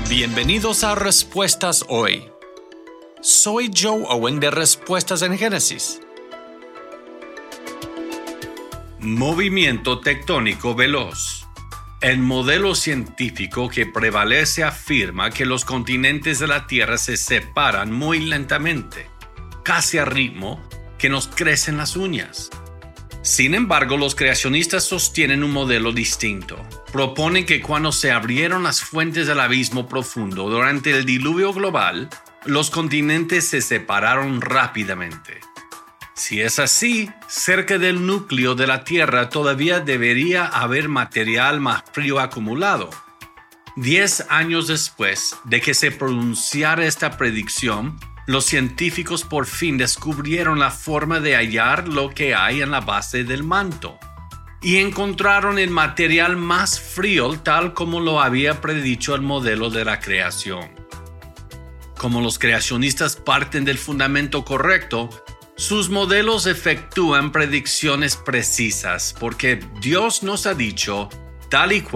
Bienvenidos a Respuestas Hoy. Soy Joe Owen de Respuestas en Génesis. Movimiento tectónico veloz. El modelo científico que prevalece afirma que los continentes de la Tierra se separan muy lentamente, casi a ritmo que nos crecen las uñas. Sin embargo, los creacionistas sostienen un modelo distinto. Proponen que cuando se abrieron las fuentes del abismo profundo durante el diluvio global, los continentes se separaron rápidamente. Si es así, cerca del núcleo de la Tierra todavía debería haber material más frío acumulado. 10 años después de que se pronunciara esta predicción, los científicos por fin descubrieron la forma de hallar lo que hay en la base del manto y encontraron el material más frío tal como lo había predicho el modelo de la creación. Como los creacionistas parten del fundamento correcto, sus modelos efectúan predicciones precisas porque Dios nos ha dicho tal y cual